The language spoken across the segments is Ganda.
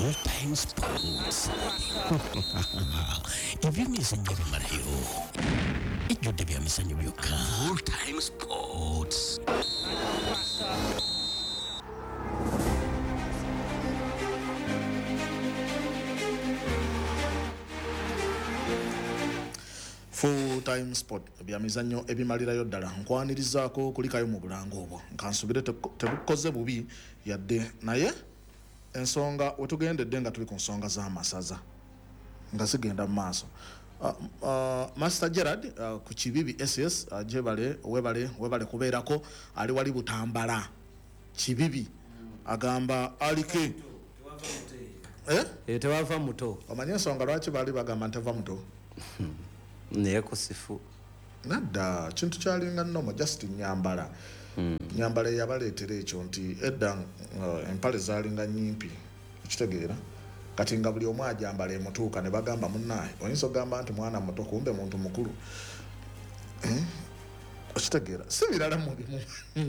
Full Time Sports. Ebyemizannyo bimalayo. Ejjudde byamizannyo byokka. Full Time Sports. Full Time Sport byamizannyo ebimalirayo ddala nkwanirizaako kulikayo mu bulango obwo nkansubire tebukoze bubi yadde naye ensonga wetugendedde nga tuli ku nsonga z'amasaza nga zigenda mu maaso. Master Gerard ku Kibibi SS jebale webale kubeerako ali wali Butambala Kibibi agamba alike tewava muto omanyi ensonga lwaki bali bagamba nteva muto naye kusifu nadda kintu kyalinga nnomo just Nyambala Nyambala yabaleetera ekyo nti edda empale zaalinga nyimpi ekitegeera kati nga buli omu ajambala emutuuka ne bagamba munnaye oyinza ogamba nti mwana muto kumbe muntu mukulu ekitegeera si birala mu bimu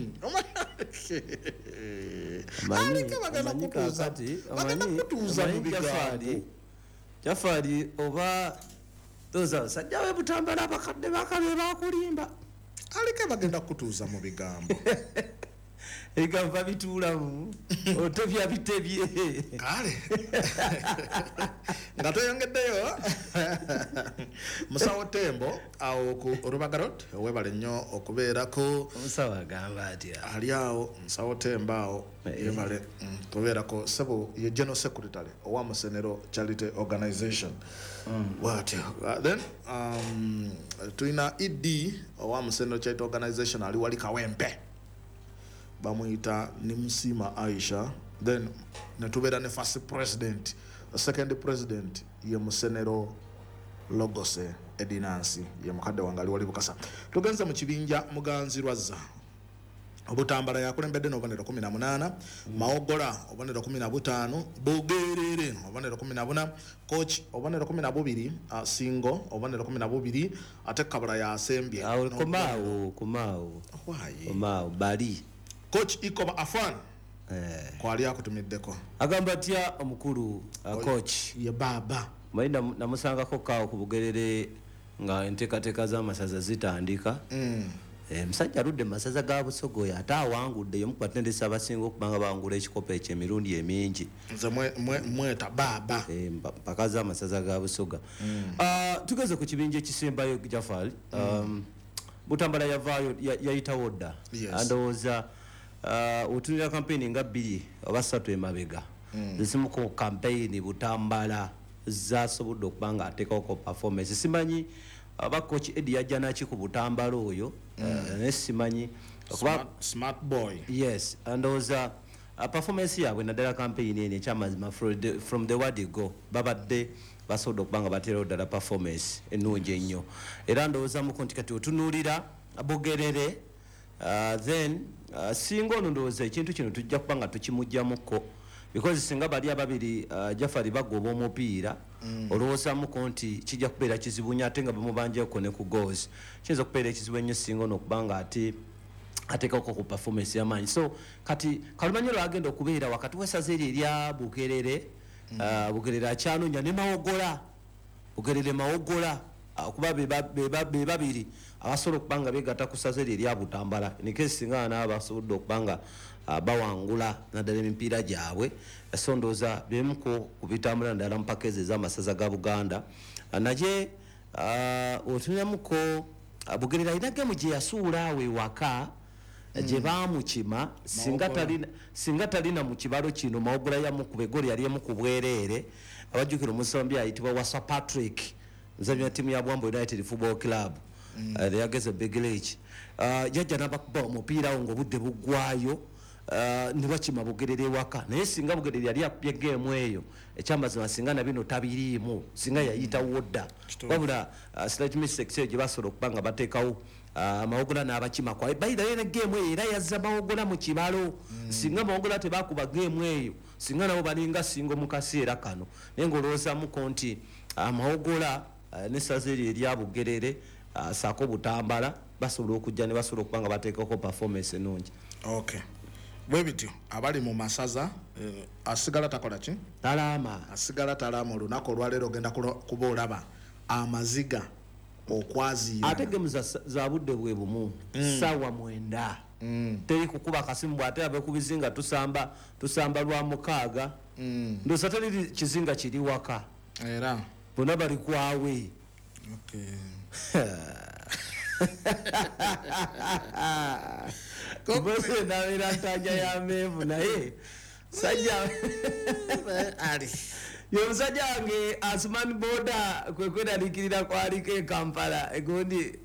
Jafari oba toza sajja we Butambala abakadde bakabe bakulimba alike bagenda kutuuza mu bigambo egamba bituulamu otebya bitebye kale nga toyongeddeyo Musawo Tembo awo ku Rubagarot webale nnyo okubeerako omusawo agamba atya ali awo Musawo Tembo awo yebale kubeerako sebo ye General Secretary owa Musenero Charity Organization what then tuina ED owa Musenero Charity Organization ali wali Kawempe bamuyita ni Musima Aisha then netubera ne first president second president ye Musenero Logose Edinansi ye mukadde wangali wali Bukasa tugenze mu kibinja muganzi lwaza Obutambala yakulembedde n'obonero 18 Maogola obonero 15 Bugerere obonero 14 coach obonero 12 Singo obonero 12 ate Kabula yasembye kumao why kumao bali coach Ikoba Afan kwali akutumiddeko agamba atya omukulu coach ye baba mayina namusangako kawo ku Bugerere nga enteekateeka z'amasaza zitandika musajja aludde masaza ga Busogo ate awangudde yomu kubatendesa abasinga okubanga bawangula ekikopo ekyo emirundi emingi nze mweta baba mpaka z'amasaza ga Busoga tugeze ku kibinja ekisembayo Jafali Butambala yavaayo yayitawo dda andowooza otunira kampeni nga 2 oba 3 emabega zimu ku kampeni Butambala zasobodde okuba nga ateekako performance simanyi aba coach Eddie yajja naki ku Butambala oyo ne simanyi smart boy yes andowooza performance yaabwe naddala campaign eno ekyamazima from the word go babadde basobodde okuba nga bateerawo ddala performance ennungi ennyo era ndowooza mu konti kati otunuulira Bugerere then singa ono ndowooza ekintu kino tujja kuba nga tukimugjamuko because singa bali ababiri Jafari bagoba omupiira olowoozamuko nti kijja kubeera kizibu nnyo ate nga bamubanjeko ne ku goals kiyinza okubeera ekizibu ennyo singa ono okubanga ate ateekako ku performance y'amaanyi so kati kalumanyiro agenda okubeera wakati w'essaza eri erya Bugerere Bugerere akyanoonya ne Mawogola Bugerere Mawogola kuba be babiri abasobola okuba nga beegatta ku ssaza eri erya Butambala nikesi singa n'abasobodde okuba nga bawangula naddala emipiira gyabwe so ndowooza bemuko ku bitambula naddala mu pakezi ez'amasaza ga Buganda naye otunyamuko Bugerere alina gemu gye yasuula awo ewaka gye baamukima singa talina mu kibalo kino Mawogola yamukuba egoli yali emu ku bwereere abajjukira omusombi ayitibwa Wasa Patrick nzanya timu ya Bwambo United Football Club yageze Big League jajja n'abakuba omupiira ngo budde buggwayo ne bakima Bugerere waka naye singa Bugerere yali akubye game eyo ekyamazima singa na bino tabiriimu singa yayita wodda wabula slight mistake gye basobola okuba nga bateekawo Mawogola n'abakima kwa bayida yene game eyo era yazza Mawogola mu kibalo singa Mawogola tebakuba game eyo singa nabo balinga singo mu kaseera kano naye ng'olowoozamuko nti Mawogola n'essaza erya Bugerere saako Butambala basobola okujja ne basobola okuba nga bateekako performance ennungi okay bwe bityo abali mu masaza asigala takola ki talama asigala talama olunaku olwaleero ogenda kuba olaba amaziga okwaziira ate gemu za budde bwe bumu ssaawa 9 teri kukuba kasimu bw'ate abe ku bizinga tusamba lwa 6 ndosa teri kizinga kiri waka era bonna bali kwawe kobose nabeera ntaja ya meevu naye sajja ali yomusajja wange Asman Boda kwekweraliikirira kwaliko e Kampala egundi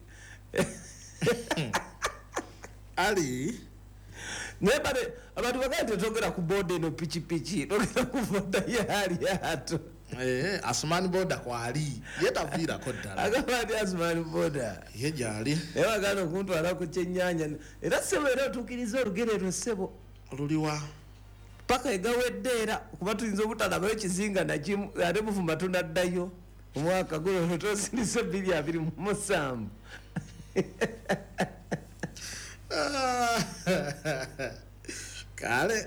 ali naye bale abantu bagaye tetwogera ku boda eno pikipiki twogera ku boda yaali ato Asman Boda kwali yetaviirako ddala agamba nti Asman Boda ye gyali naye wagana okuntwala ku kyennyanja era ssebo era otuukiriza olugere lwo ssebo oluliwa paka egawedde era kuba tuyinza obutalabayo kizinga nakimu ate Buvuma tunaddayo omwaka guno tosindise 2027 kale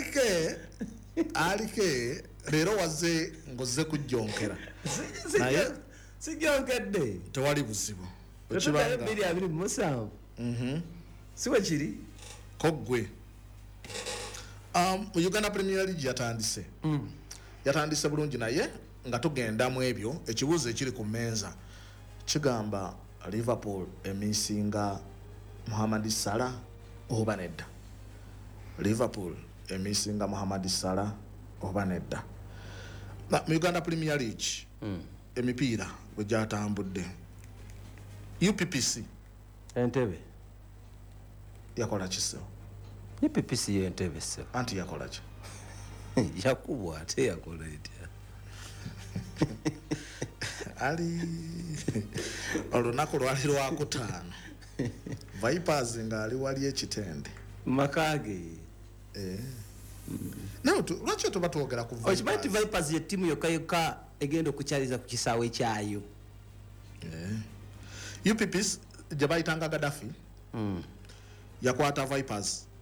alike leero wazze ngozze kujjonkera naye sijonkedde tewali buzibu okibanga 2027 siwe kiri koggwe Uganda Premier League yatandise bulungi naye nga tugenda mu ebyo ekibuuzo ekiri ku mmeeza kigamba Liverpool emisinga Mohamed Salah oba nedda Liverpool emisinga Mohamed Salah oba nedda mu Uganda Premier League emipiira bwe gyatambudde UPPC entebe yakola kisewo UPPC y'entebe se anti yakola ki yakubwa ate yakola etya ali olunaku lwali lwakutaano Vipers ngaali wali ekitende makage naye lwaki tuba twogera ku okimanyi Vipers ye ttiimu yokka egenda okukyaliza ku kisaawe kyayo UPPC gye bayitanga Gaddafi yakwata Vipers